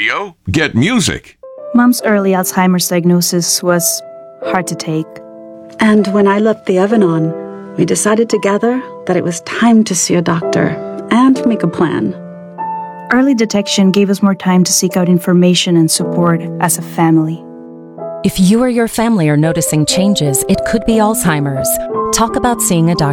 radio, get music. Mom's early Alzheimer's diagnosis was hard to take. And when I left the oven on, we decided together that it was time to see a doctor and make a plan. Early detection gave us more time to seek out information and support as a family. If you or your family are noticing changes, it could be Alzheimer's. Talk about seeing a doctor